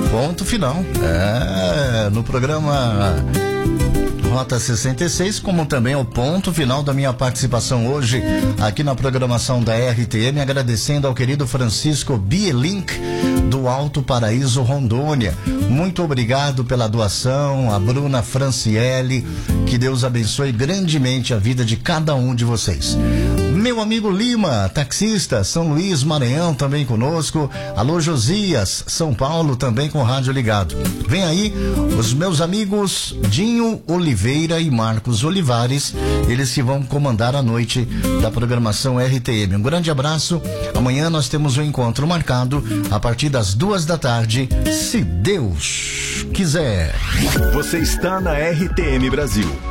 Ponto final. No programa Rota 66, como também o ponto final da minha participação hoje aqui na programação da RTM, agradecendo ao querido Francisco Bielink do Alto Paraíso, Rondônia. Muito obrigado pela doação, a Bruna Franciele, que Deus abençoe grandemente a vida de cada um de vocês. Meu amigo Lima, taxista, São Luís, Maranhão, também conosco. Alô, Josias, São Paulo, também com o rádio ligado. Vem aí os meus amigos Dinho Oliveira e Marcos Olivares, eles que vão comandar a noite da programação RTM. Um grande abraço. Amanhã nós temos um encontro marcado a partir das 2 da tarde, se Deus quiser. Você está na RTM Brasil.